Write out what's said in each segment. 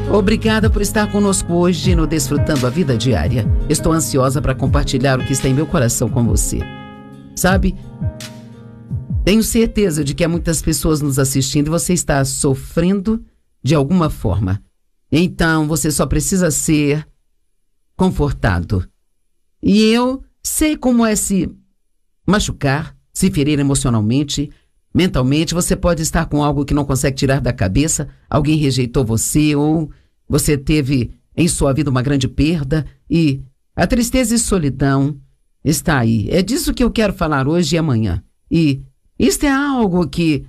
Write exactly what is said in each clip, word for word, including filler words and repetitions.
Obrigada por estar conosco hoje no Desfrutando a Vida Diária. Estou ansiosa para compartilhar o que está em meu coração com você. Sabe, tenho certeza de que há muitas pessoas nos assistindo e você está sofrendo de alguma forma. Então, você só precisa ser confortado. E eu sei como é se machucar, se ferir emocionalmente, mentalmente. Você pode estar com algo que não consegue tirar da cabeça, alguém rejeitou você ou você teve em sua vida uma grande perda e a tristeza e solidão está aí. É disso que eu quero falar hoje e amanhã. E isto é algo que,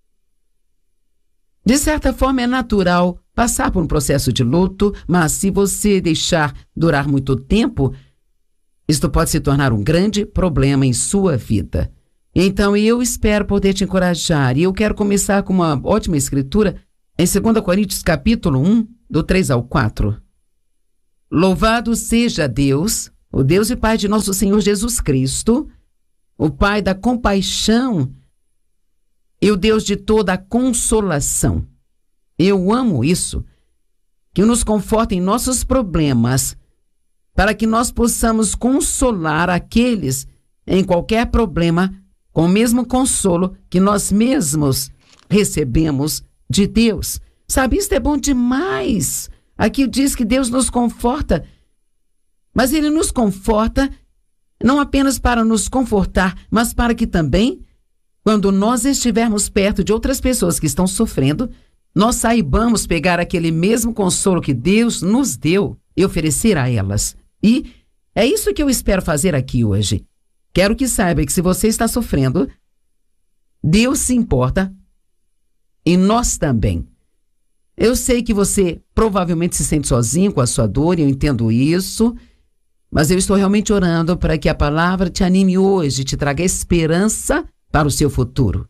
de certa forma, é natural passar por um processo de luto, mas se você deixar durar muito tempo, isto pode se tornar um grande problema em sua vida. Então, eu espero poder te encorajar. E eu quero começar com uma ótima escritura em dois Coríntios capítulo um, do três ao quatro. Louvado seja Deus, o Deus e Pai de nosso Senhor Jesus Cristo, o Pai da compaixão e o Deus de toda a consolação. Eu amo isso, que nos conforta em nossos problemas, para que nós possamos consolar aqueles em qualquer problema com o mesmo consolo que nós mesmos recebemos de Deus. Sabe, isso é bom demais. Aqui diz que Deus nos conforta, mas Ele nos conforta não apenas para nos confortar, mas para que também, quando nós estivermos perto de outras pessoas que estão sofrendo, nós saibamos pegar aquele mesmo consolo que Deus nos deu e oferecer a elas. E é isso que eu espero fazer aqui hoje. Quero que saiba que se você está sofrendo, Deus se importa e nós também. Eu sei que você provavelmente se sente sozinho com a sua dor, e eu entendo isso, mas eu estou realmente orando para que a palavra te anime hoje, te traga esperança para o seu futuro.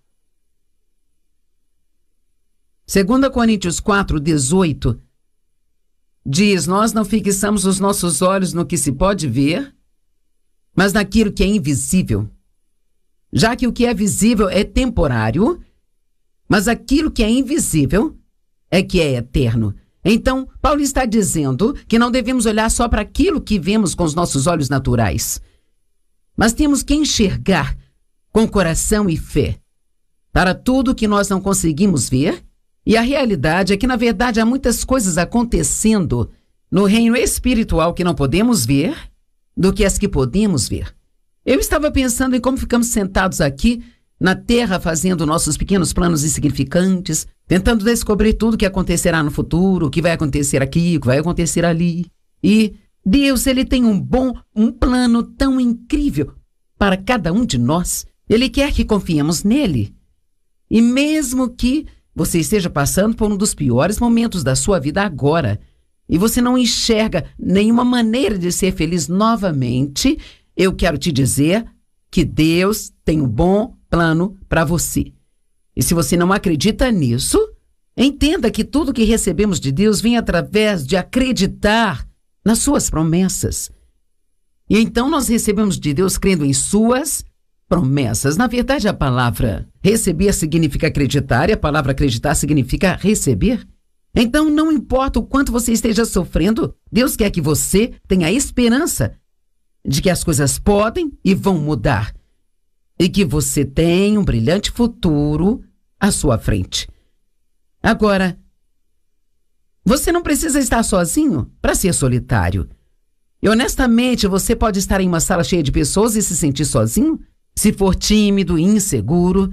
dois Coríntios quatro, dezoito diz: nós não fixamos os nossos olhos no que se pode ver, mas naquilo que é invisível. Já que o que é visível é temporário, mas aquilo que é invisível é que é eterno. Então, Paulo está dizendo que não devemos olhar só para aquilo que vemos com os nossos olhos naturais, mas temos que enxergar com coração e fé para tudo que nós não conseguimos ver. E a realidade é que, na verdade, há muitas coisas acontecendo no reino espiritual que não podemos ver do que as que podemos ver. Eu estava pensando em como ficamos sentados aqui na terra fazendo nossos pequenos planos insignificantes, tentando descobrir tudo o que acontecerá no futuro, o que vai acontecer aqui, o que vai acontecer ali. E Deus, Ele tem um bom, um plano tão incrível para cada um de nós. Ele quer que confiemos nele. E mesmo que você esteja passando por um dos piores momentos da sua vida agora, e você não enxerga nenhuma maneira de ser feliz novamente, eu quero te dizer que Deus tem um bom plano para você. E se você não acredita nisso, entenda que tudo que recebemos de Deus vem através de acreditar nas suas promessas. E então nós recebemos de Deus crendo em suas promessas. Na verdade, a palavra receber significa acreditar, e a palavra acreditar significa receber. Então, não importa o quanto você esteja sofrendo, Deus quer que você tenha a esperança de que as coisas podem e vão mudar, e que você tem um brilhante futuro à sua frente. Agora, você não precisa estar sozinho para ser solitário. E honestamente, você pode estar em uma sala cheia de pessoas e se sentir sozinho, se for tímido e inseguro,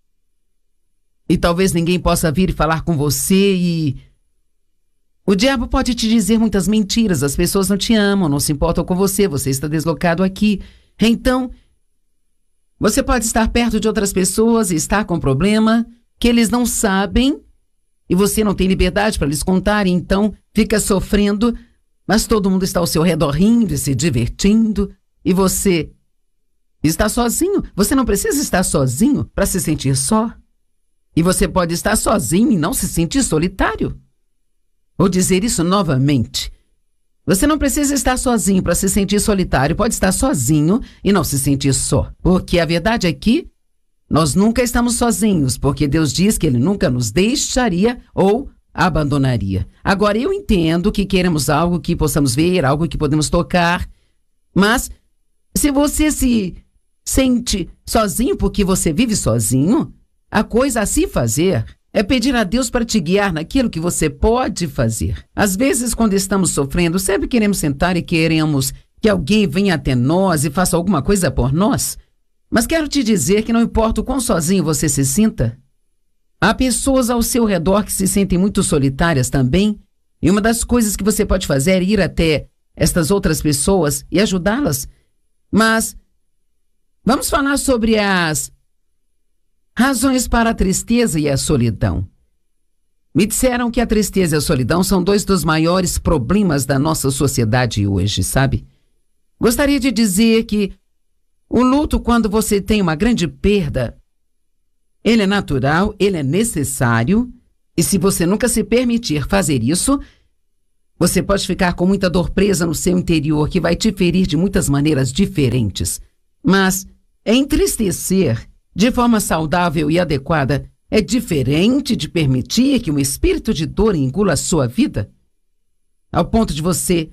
e talvez ninguém possa vir e falar com você, e o diabo pode te dizer muitas mentiras. As pessoas não te amam, não se importam com você, você está deslocado aqui. Então, você pode estar perto de outras pessoas e estar com um problema que eles não sabem e você não tem liberdade para lhes contar, e então fica sofrendo, mas todo mundo está ao seu redor rindo e se divertindo, e você está sozinho. Você não precisa estar sozinho para se sentir só. E você pode estar sozinho e não se sentir solitário. Vou dizer isso novamente. Você não precisa estar sozinho para se sentir solitário. Pode estar sozinho e não se sentir só. Porque a verdade é que nós nunca estamos sozinhos, porque Deus diz que Ele nunca nos deixaria ou abandonaria. Agora, eu entendo que queremos algo que possamos ver, algo que podemos tocar, mas se você se sente sozinho porque você vive sozinho, a coisa a se fazer é pedir a Deus para te guiar naquilo que você pode fazer. Às vezes, quando estamos sofrendo, sempre queremos sentar e queremos que alguém venha até nós e faça alguma coisa por nós. Mas quero te dizer que não importa o quão sozinho você se sinta, há pessoas ao seu redor que se sentem muito solitárias também, e uma das coisas que você pode fazer é ir até estas outras pessoas e ajudá-las. Mas vamos falar sobre as razões para a tristeza e a solidão. Me disseram que a tristeza e a solidão são dois dos maiores problemas da nossa sociedade hoje, sabe? Gostaria de dizer que o luto, quando você tem uma grande perda, ele é natural, ele é necessário, e se você nunca se permitir fazer isso, você pode ficar com muita dor presa no seu interior, que vai te ferir de muitas maneiras diferentes. Mas entristecer de forma saudável e adequada é diferente de permitir que um espírito de dor engula a sua vida, ao ponto de você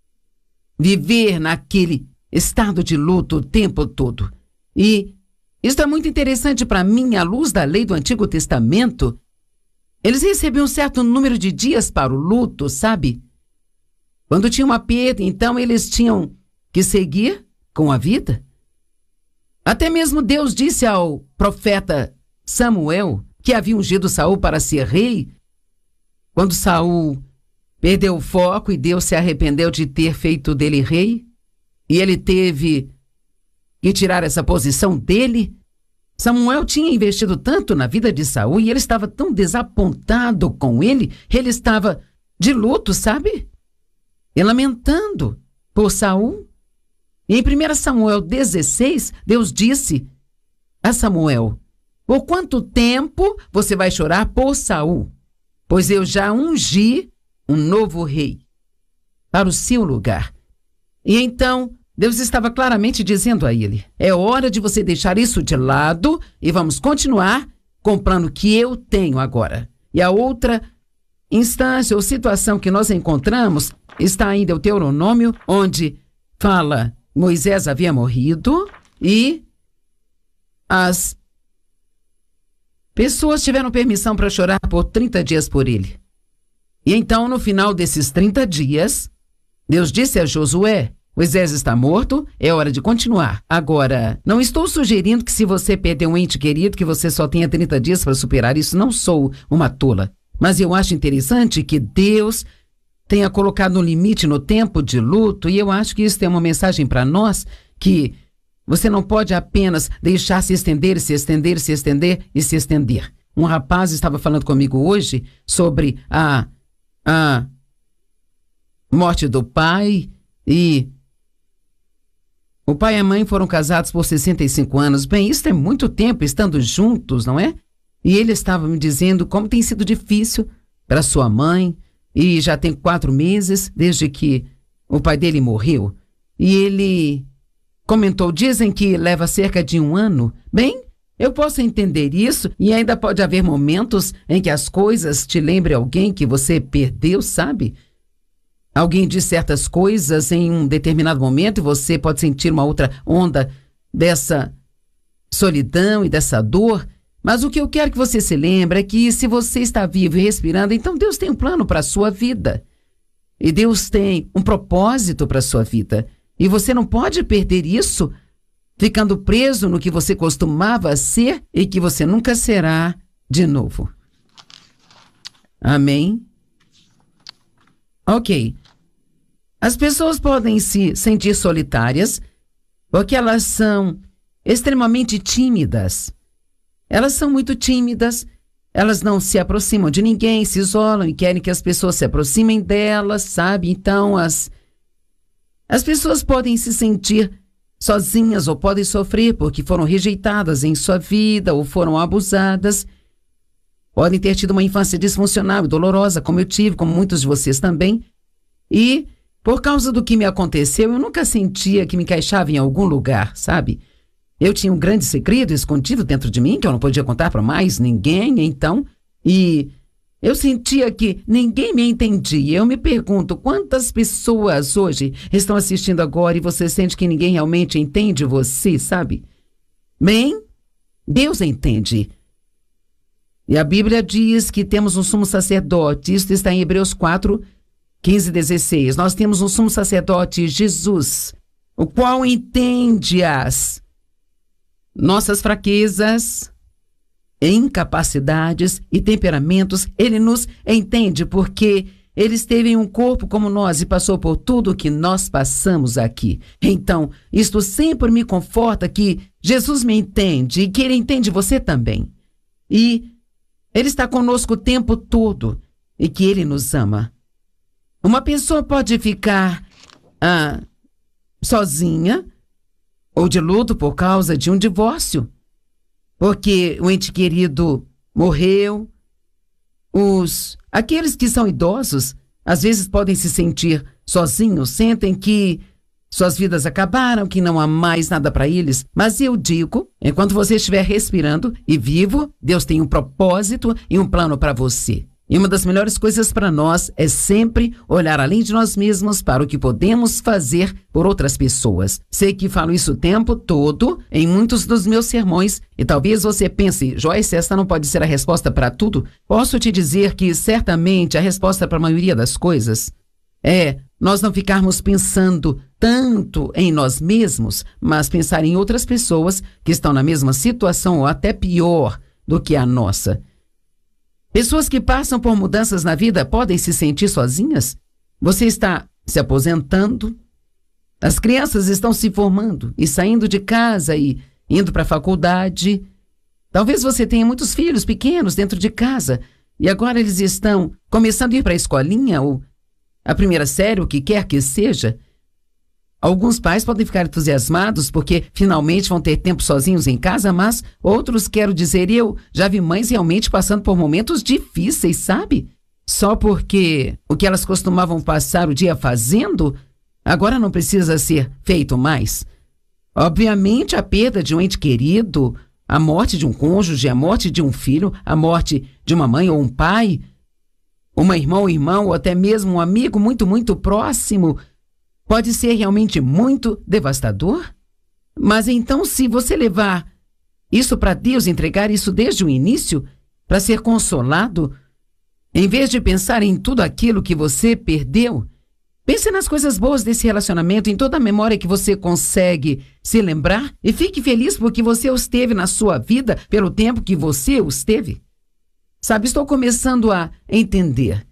viver naquele estado de luto o tempo todo. E isso é muito interessante para mim, à luz da lei do Antigo Testamento. Eles recebiam um certo número de dias para o luto, sabe? Quando tinha uma perda, então eles tinham que seguir com a vida. Até mesmo Deus disse ao profeta Samuel que havia ungido Saul para ser rei. Quando Saul perdeu o foco e Deus se arrependeu de ter feito dele rei, e ele teve que tirar essa posição dele, Samuel tinha investido tanto na vida de Saul e ele estava tão desapontado com ele, ele estava de luto, sabe? E lamentando por Saul. E em primeiro Samuel dezesseis, Deus disse a Samuel: por quanto tempo você vai chorar por Saul? Pois eu já ungi um novo rei para o seu lugar. E então Deus estava claramente dizendo a ele: é hora de você deixar isso de lado e vamos continuar com o plano que eu tenho agora. E a outra instância ou situação que nós encontramos está em Deuteronômio, onde fala Moisés havia morrido e as pessoas tiveram permissão para chorar por trinta dias por ele. E então, no final desses trinta dias, Deus disse a Josué: Moisés está morto, é hora de continuar. Agora, não estou sugerindo que se você perder um ente querido, que você só tenha trinta dias para superar isso. Não sou uma tola. Mas eu acho interessante que Deus tenha colocado um limite no tempo de luto, e eu acho que isso tem uma mensagem para nós, que você não pode apenas deixar se estender, se estender, se estender e se estender. Um rapaz estava falando comigo hoje sobre a, a morte do pai, e o pai e a mãe foram casados por sessenta e cinco anos. Bem, isso é muito tempo estando juntos, não é? E ele estava me dizendo como tem sido difícil para sua mãe, e já tem quatro meses desde que o pai dele morreu. E ele comentou: dizem que leva cerca de um ano. Bem, eu posso entender isso, e ainda pode haver momentos em que as coisas te lembrem alguém que você perdeu, sabe? Alguém diz certas coisas em um determinado momento e você pode sentir uma outra onda dessa solidão e dessa dor. Mas o que eu quero que você se lembre é que se você está vivo e respirando, então Deus tem um plano para a sua vida. E Deus tem um propósito para a sua vida. E você não pode perder isso ficando preso no que você costumava ser e que você nunca será de novo. Amém? Ok. As pessoas podem se sentir solitárias porque elas são extremamente tímidas. Elas são muito tímidas, elas não se aproximam de ninguém, se isolam e querem que as pessoas se aproximem delas, sabe? Então, as, as pessoas podem se sentir sozinhas ou podem sofrer porque foram rejeitadas em sua vida ou foram abusadas. Podem ter tido uma infância disfuncional e dolorosa, como eu tive, como muitos de vocês também. E, por causa do que me aconteceu, eu nunca sentia que me encaixava em algum lugar, sabe? Eu tinha um grande segredo escondido dentro de mim, que eu não podia contar para mais ninguém, então, e Eu sentia que ninguém me entendia. Eu me pergunto quantas pessoas hoje estão assistindo agora e você sente que ninguém realmente entende você, sabe? Bem, Deus entende. E a Bíblia diz que temos um sumo sacerdote. Isso está em Hebreus quatro, quinze e dezesseis. Nós temos um sumo sacerdote, Jesus, o qual entende as nossas fraquezas, incapacidades e temperamentos. Ele nos entende porque ele esteve em um corpo como nós e passou por tudo o que nós passamos aqui. Então, isto sempre me conforta que Jesus me entende e que ele entende você também. E ele está conosco o tempo todo e que ele nos ama. Uma pessoa pode ficar ah, sozinha ou de luto por causa de um divórcio, porque o ente querido morreu. Os, aqueles que são idosos, às vezes podem se sentir sozinhos, sentem que suas vidas acabaram, que não há mais nada para eles. Mas eu digo, enquanto você estiver respirando e vivo, Deus tem um propósito e um plano para você. E uma das melhores coisas para nós é sempre olhar além de nós mesmos para o que podemos fazer por outras pessoas. Sei que falo isso o tempo todo em muitos dos meus sermões e talvez você pense, Joyce, esta não pode ser a resposta para tudo. Posso te dizer que certamente a resposta para a maioria das coisas é nós não ficarmos pensando tanto em nós mesmos, mas pensar em outras pessoas que estão na mesma situação ou até pior do que a nossa. Pessoas que passam por mudanças na vida podem se sentir sozinhas? Você está se aposentando? As crianças estão se formando e saindo de casa e indo para a faculdade. Talvez você tenha muitos filhos pequenos dentro de casa e agora eles estão começando a ir para a escolinha ou a primeira série, o que quer que seja. Alguns pais podem ficar entusiasmados porque finalmente vão ter tempo sozinhos em casa, mas outros, quero dizer, eu já vi mães realmente passando por momentos difíceis, sabe? Só porque o que elas costumavam passar o dia fazendo, agora não precisa ser feito mais. Obviamente, a perda de um ente querido, a morte de um cônjuge, a morte de um filho, a morte de uma mãe ou um pai, uma irmã ou irmão, ou até mesmo um amigo muito, muito próximo, pode ser realmente muito devastador. Mas então, se você levar isso para Deus, entregar isso desde o início, para ser consolado, em vez de pensar em tudo aquilo que você perdeu, pense nas coisas boas desse relacionamento, em toda a memória que você consegue se lembrar, e fique feliz porque você os teve na sua vida pelo tempo que você os teve. Sabe, estou começando a entender.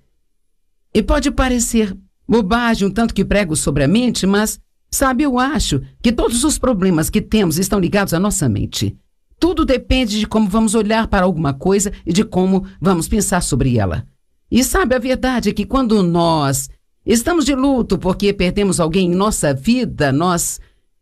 E pode parecer bobagem um tanto que prego sobre a mente, mas, sabe, eu acho que todos os problemas que temos estão ligados à nossa mente. Tudo depende de como vamos olhar para alguma coisa e de como vamos pensar sobre ela. E sabe, a verdade é que quando nós estamos de luto porque perdemos alguém em nossa vida, nós...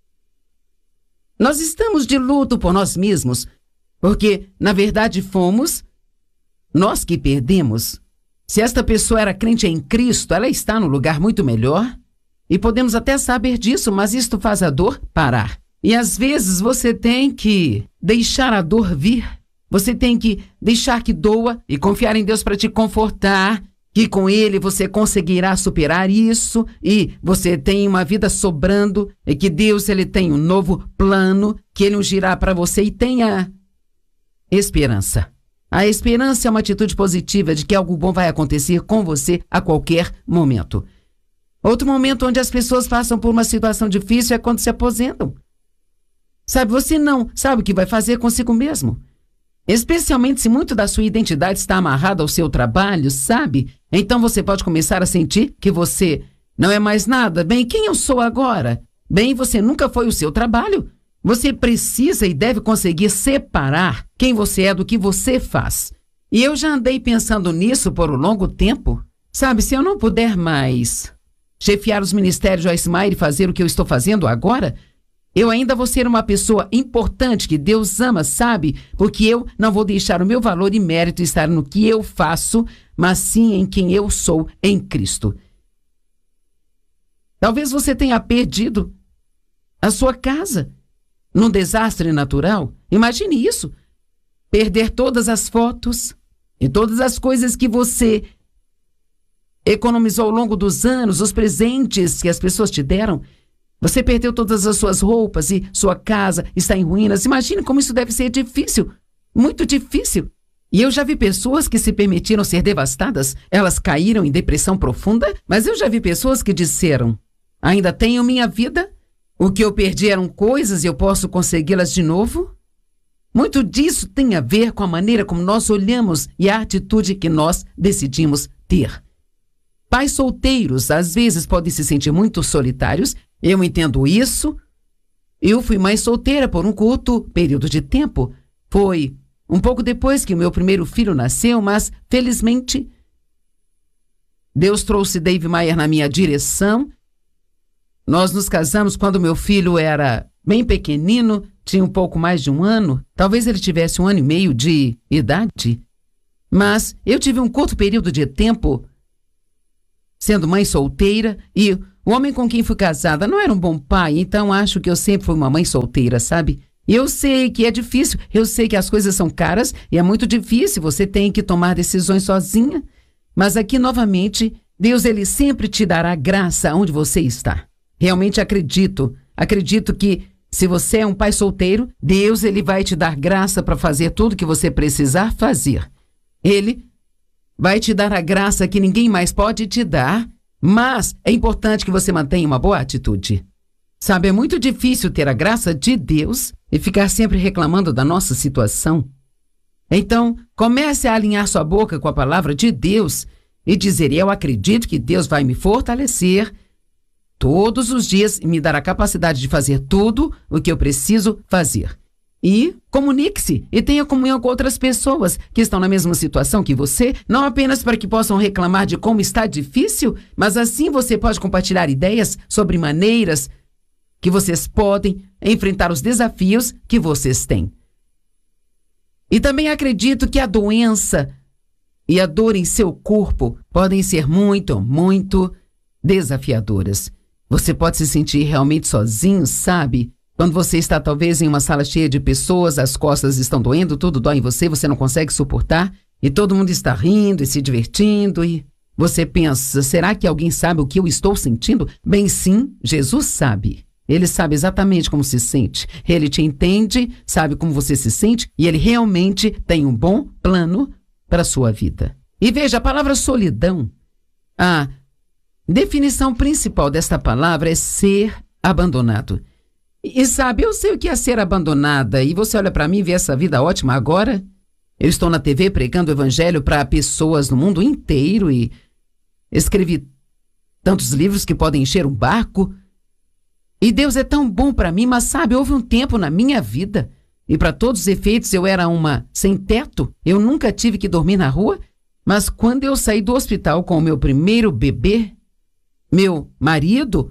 Nós estamos de luto por nós mesmos, porque, na verdade, fomos nós que perdemos. Se esta pessoa era crente em Cristo, ela está no lugar muito melhor. E podemos até saber disso, mas isto faz a dor parar. E às vezes você tem que deixar a dor vir. Você tem que deixar que doa e confiar em Deus para te confortar, que com Ele você conseguirá superar isso e você tem uma vida sobrando e que Deus ele tem um novo plano que Ele ungirá para você e tenha esperança. A esperança é uma atitude positiva de que algo bom vai acontecer com você a qualquer momento. Outro momento onde as pessoas passam por uma situação difícil é quando se aposentam. Sabe, você não sabe o que vai fazer consigo mesmo. Especialmente se muito da sua identidade está amarrada ao seu trabalho, sabe? Então você pode começar a sentir que você não é mais nada. Bem, quem eu sou agora? Bem, você nunca foi o seu trabalho. Você precisa e deve conseguir separar quem você é do que você faz. E eu já andei pensando nisso por um longo tempo. Sabe, se eu não puder mais chefiar os ministérios Joyce Meyer e fazer o que eu estou fazendo agora, eu ainda vou ser uma pessoa importante que Deus ama, sabe? Porque eu não vou deixar o meu valor e mérito estar no que eu faço, mas sim em quem eu sou em Cristo. Talvez você tenha perdido a sua casa num desastre natural. Imagine isso. Perder todas as fotos, E todas as coisas que você economizou ao longo dos anos, os presentes que as pessoas te deram, você perdeu todas as suas roupas e sua casa está em ruínas. Imagine como isso deve ser difícil, muito difícil. E eu já vi pessoas que se permitiram ser devastadas, elas caíram em depressão profunda, mas eu já vi pessoas que disseram, ainda tenho minha vida, o que eu perdi eram coisas e eu posso consegui-las de novo. Muito disso tem a ver com a maneira como nós olhamos e a atitude que nós decidimos ter. Pais solteiros às vezes podem se sentir muito solitários, eu entendo isso. Eu fui mãe solteira por um curto período de tempo. Foi um pouco depois que o meu primeiro filho nasceu, mas, felizmente, Deus trouxe Dave Maier na minha direção. Nós nos casamos quando meu filho era bem pequenino, tinha um pouco mais de um ano. Talvez ele tivesse um ano e meio de idade. Mas eu tive um curto período de tempo sendo mãe solteira e o homem com quem fui casada não era um bom pai, então acho que eu sempre fui uma mãe solteira, sabe? E eu sei que é difícil, eu sei que as coisas são caras e é muito difícil, você tem que tomar decisões sozinha. Mas aqui, novamente, Deus ele sempre te dará graça onde você está. Realmente acredito, acredito que se você é um pai solteiro, Deus ele vai te dar graça para fazer tudo que você precisar fazer. Ele vai te dar a graça que ninguém mais pode te dar, mas é importante que você mantenha uma boa atitude. Sabe, é muito difícil ter a graça de Deus e ficar sempre reclamando da nossa situação. Então, comece a alinhar sua boca com a palavra de Deus e dizer, eu acredito que Deus vai me fortalecer todos os dias e me dar a capacidade de fazer tudo o que eu preciso fazer. E comunique-se e tenha comunhão com outras pessoas que estão na mesma situação que você, não apenas para que possam reclamar de como está difícil, mas assim você pode compartilhar ideias sobre maneiras que vocês podem enfrentar os desafios que vocês têm. E também acredito que a doença e a dor em seu corpo podem ser muito, muito desafiadoras. Você pode se sentir realmente sozinho, sabe? Quando você está talvez em uma sala cheia de pessoas, as costas estão doendo, tudo dói em você, você não consegue suportar e todo mundo está rindo e se divertindo e você pensa, será que alguém sabe o que eu estou sentindo? Bem, sim, Jesus sabe. Ele sabe exatamente como se sente. Ele te entende, sabe como você se sente e ele realmente tem um bom plano para a sua vida. E veja, a palavra solidão, a definição principal desta palavra é ser abandonado. E sabe, eu sei o que é ser abandonada e você olha para mim e vê essa vida ótima agora. Eu estou na T V pregando o evangelho para pessoas no mundo inteiro e escrevi tantos livros que podem encher um barco. E Deus é tão bom para mim, mas sabe, houve um tempo na minha vida, e para todos os efeitos eu era uma sem teto, eu nunca tive que dormir na rua, mas quando eu saí do hospital com o meu primeiro bebê, meu marido,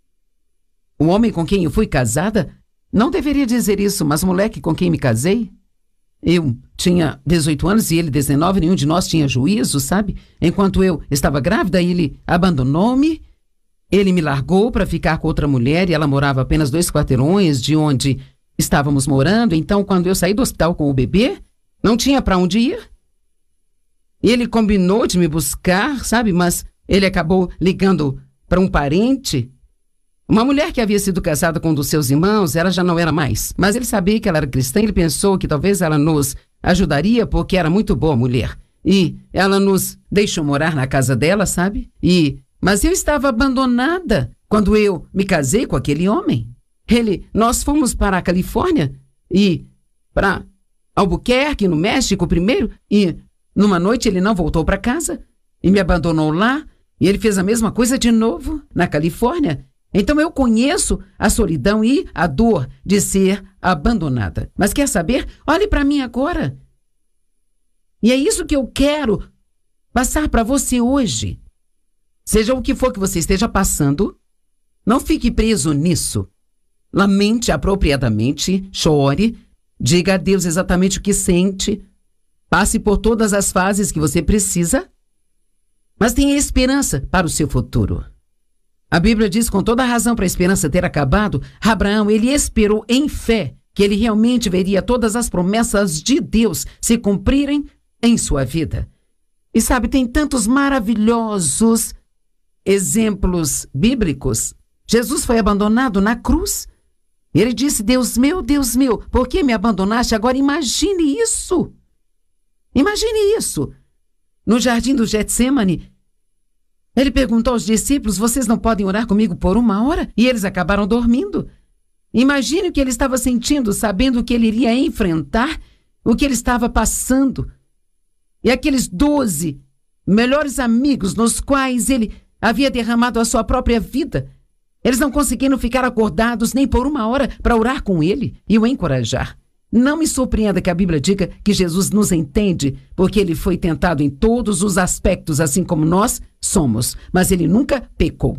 o homem com quem eu fui casada, não deveria dizer isso, mas o moleque com quem me casei, eu tinha dezoito anos e ele dezenove, nenhum de nós tinha juízo, sabe? Enquanto eu estava grávida, ele abandonou-me. Ele me largou para ficar com outra mulher e ela morava apenas dois quarteirões de onde estávamos morando. Então, quando eu saí do hospital com o bebê, não tinha para onde ir. Ele combinou de me buscar, sabe? Mas ele acabou ligando para um parente. Uma mulher que havia sido casada com um dos seus irmãos, ela já não era mais. Mas ele sabia que ela era cristã e ele pensou que talvez ela nos ajudaria porque era muito boa mulher. E ela nos deixou morar na casa dela, sabe? E... Mas eu estava abandonada quando eu me casei com aquele homem. Ele, nós fomos para a Califórnia e para Albuquerque, no México primeiro, e numa noite ele não voltou para casa e me abandonou lá, e ele fez a mesma coisa de novo na Califórnia. Então eu conheço a solidão e a dor de ser abandonada. Mas quer saber? Olhe para mim agora. E é isso que eu quero passar para você hoje. Seja o que for que você esteja passando, não fique preso nisso. Lamente apropriadamente, chore, diga a Deus exatamente o que sente, passe por todas as fases que você precisa, mas tenha esperança para o seu futuro. A Bíblia diz com toda a razão para a esperança ter acabado, Abraão, ele esperou em fé que ele realmente veria todas as promessas de Deus se cumprirem em sua vida. E sabe, tem tantos maravilhosos exemplos bíblicos. Jesus foi abandonado na cruz. Ele disse: Deus meu, Deus meu, por que me abandonaste? Agora imagine isso. Imagine isso. No jardim do Getsêmani, ele perguntou aos discípulos: vocês não podem orar comigo por uma hora? E eles acabaram dormindo. Imagine o que ele estava sentindo, sabendo que ele iria enfrentar o que ele estava passando. E aqueles doze melhores amigos nos quais ele havia derramado a sua própria vida, eles não conseguiram ficar acordados nem por uma hora para orar com ele e o encorajar. Não me surpreenda que a Bíblia diga que Jesus nos entende, porque ele foi tentado em todos os aspectos, assim como nós somos, mas ele nunca pecou.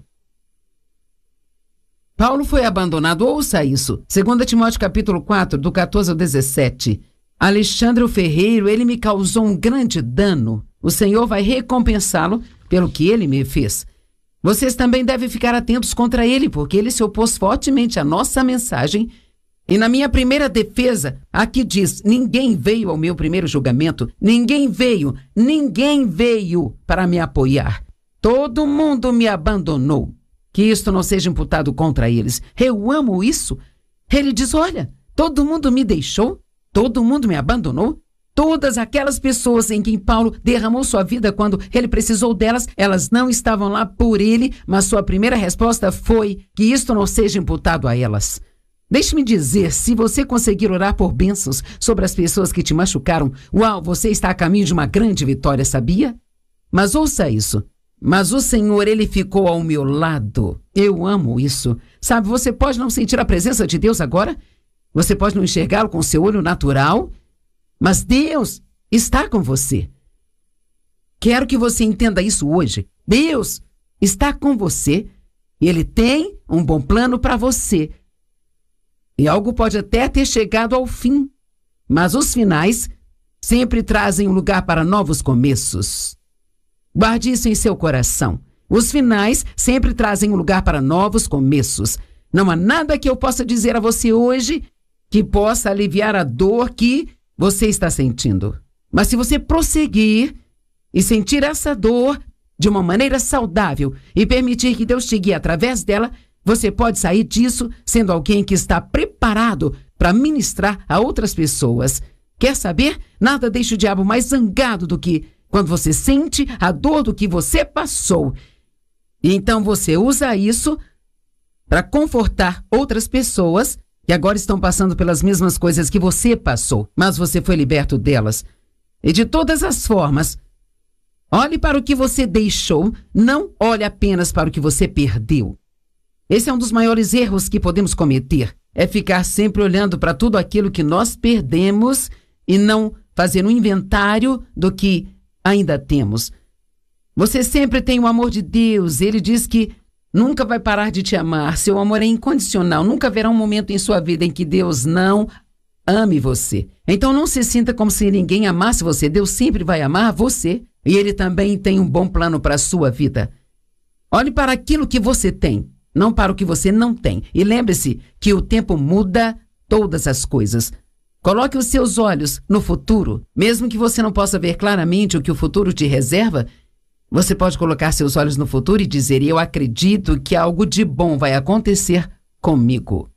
Paulo foi abandonado, ouça isso. Segunda Timóteo capítulo quatro, do quatorze ao dezessete. Alexandre o ferreiro, ele me causou um grande dano. O Senhor vai recompensá-lo pelo que ele me fez. Vocês também devem ficar atentos contra ele, porque ele se opôs fortemente à nossa mensagem. E na minha primeira defesa, aqui diz: ninguém veio ao meu primeiro julgamento, ninguém veio, ninguém veio para me apoiar. Todo mundo me abandonou. Que isto não seja imputado contra eles. Eu amo isso. Ele diz: olha, todo mundo me deixou, todo mundo me abandonou. Todas aquelas pessoas em quem Paulo derramou sua vida quando ele precisou delas, elas não estavam lá por ele, mas sua primeira resposta foi que isto não seja imputado a elas. Deixe-me dizer, se você conseguir orar por bênçãos sobre as pessoas que te machucaram, uau, você está a caminho de uma grande vitória, sabia? Mas ouça isso. Mas o Senhor, ele ficou ao meu lado. Eu amo isso. Sabe, você pode não sentir a presença de Deus agora, você pode não enxergá-lo com seu olho natural, mas Deus está com você. Quero que você entenda isso hoje. Deus está com você e Ele tem um bom plano para você. E algo pode até ter chegado ao fim, mas os finais sempre trazem um lugar para novos começos. Guarde isso em seu coração. Os finais sempre trazem um lugar para novos começos. Não há nada que eu possa dizer a você hoje que possa aliviar a dor que você está sentindo. Mas se você prosseguir e sentir essa dor de uma maneira saudável e permitir que Deus te guie através dela, você pode sair disso sendo alguém que está preparado para ministrar a outras pessoas. Quer saber? Nada deixa o diabo mais zangado do que quando você sente a dor do que você passou. E então você usa isso para confortar outras pessoas que agora estão passando pelas mesmas coisas que você passou, mas você foi liberto delas. E de todas as formas, olhe para o que você deixou, não olhe apenas para o que você perdeu. Esse é um dos maiores erros que podemos cometer, é ficar sempre olhando para tudo aquilo que nós perdemos e não fazer um inventário do que ainda temos. Você sempre tem o amor de Deus, ele diz que nunca vai parar de te amar, seu amor é incondicional, nunca haverá um momento em sua vida em que Deus não ame você. Então não se sinta como se ninguém amasse você, Deus sempre vai amar você e ele também tem um bom plano para a sua vida. Olhe para aquilo que você tem, não para o que você não tem. E lembre-se que o tempo muda todas as coisas. Coloque os seus olhos no futuro. Mesmo que você não possa ver claramente o que o futuro te reserva, você pode colocar seus olhos no futuro e dizer: eu acredito que algo de bom vai acontecer comigo.